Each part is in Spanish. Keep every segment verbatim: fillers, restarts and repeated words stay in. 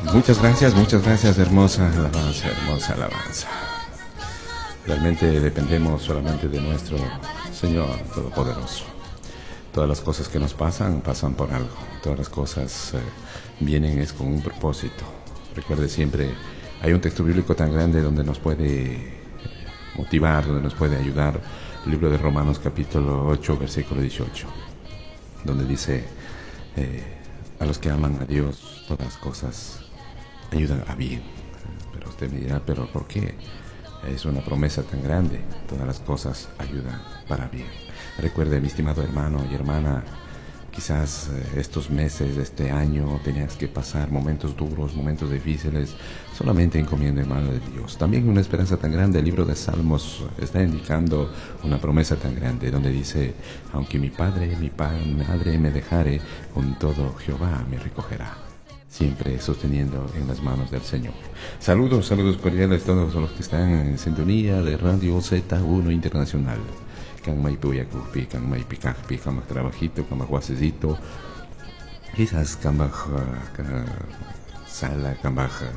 Muchas gracias, muchas gracias, hermosa alabanza, hermosa alabanza. Realmente dependemos solamente de nuestro Señor Todopoderoso. Todas las cosas que nos pasan, pasan por algo. Todas las cosas eh, vienen es con un propósito. Recuerde siempre, hay un texto bíblico tan grande donde nos puede motivar, donde nos puede ayudar. El libro de Romanos capítulo ocho, versículo dieciocho, donde dice, eh, a los que aman a Dios, todas las cosas ayudan a bien. Pero usted me dirá, ¿pero por qué? Es una promesa tan grande, todas las cosas ayudan para bien. Recuerde, mi estimado hermano y hermana, quizás eh, estos meses, este año, tenías que pasar momentos duros, momentos difíciles, solamente encomienda en mano de Dios. También una esperanza tan grande, el libro de Salmos está indicando una promesa tan grande, donde dice, aunque mi padre, mi pa madre me dejare, con todo Jehová me recogerá. Siempre sosteniendo en las manos del Señor. Saludos, saludos cordiales a todos los que están en sintonía de Radio Z uno Internacional. Can Maipu Yacupi, Can Maipi Cajpi, Can Trabajito, Can Guasecito, quizás Can Sala, Can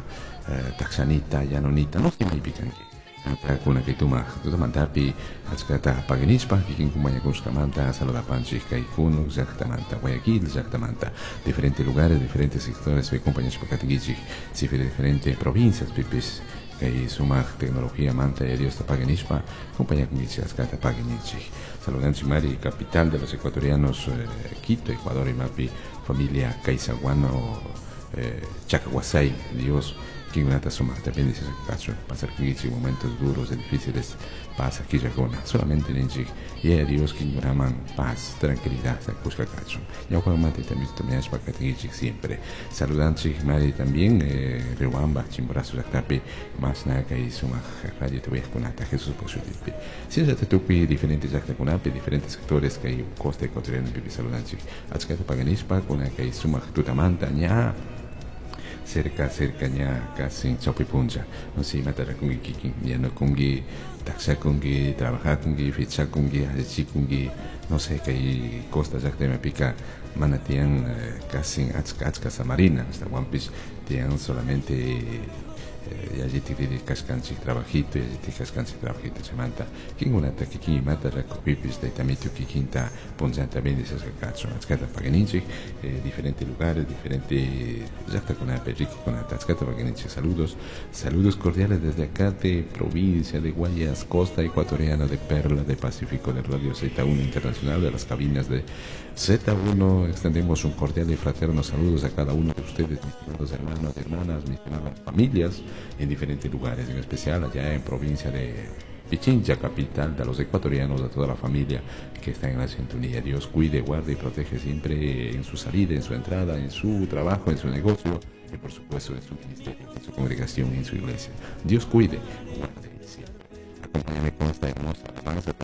Taxanita, Yanonita, no sé, Maipi Canque. Kuna que tuma tuma tapi atskata paganispa kikin kumaya kuskamanta saludapanchi kai kunu exactamente Guayaquil exactamente diferentes lugares, diferentes sectores de compañías pacatiguichi diferentes provincias pipis kai suma tecnología manta de Dios paganispa compañía kumichi atskata paganichi saludanchi mari capital de los ecuatorianos eh, Quito Ecuador y mapi familia Caizaguano eh, Chacahuasay Dios quien nata suma también dice caso pasar que momentos duros y difíciles pasa aquí con solamente en sí y a Dios quien graman paz tranquilidad se busca caso ya cuando mate también también es para que siempre saludando Mari también eh, Rewamba chimbrazo de tapi más nada que suma radio te voy a contar Jesús por su tiempo si ya te tupi diferentes actas con ape diferentes sectores que hay coste ecuatoriano y saludando atzcata paganispa con la que suma tutamanta ya cerca cerca ya casi chopipunja no sé matar con kiki ya no con que taxa con que trabajar con que fichar con que hacer con que no sé que hay costas ya que me pica manatian eh, casi achka samarina hasta one piece tienen solamente ya allí te de cascanchi trabajito y allí te cascanchi trabajito se manta quien una ta kiki mata la copipis de tamito kikinta ponzan también de esas cacho atzcata paganichi diferentes lugares diferentes ya está con la rico con la atzcata paganichi saludos saludos cordiales desde acá de provincia de Guayas costa ecuatoriana de Perla de Pacífico de Radio Z uno Internacional de las cabinas de Z uno extendemos un cordial y fraterno saludos a cada uno de ustedes mis estimados hermanos hermanas mis estimadas familias en diferentes lugares, en especial allá en provincia de Pichincha, capital de los ecuatorianos, de toda la familia que está en la sintonía. Dios cuide, guarde y protege siempre en su salida, en su entrada, en su trabajo, en su negocio y por supuesto en su ministerio, en su congregación y en su iglesia. Dios cuide, guarde siempre. Acompáñame con esta hermosa alabanza.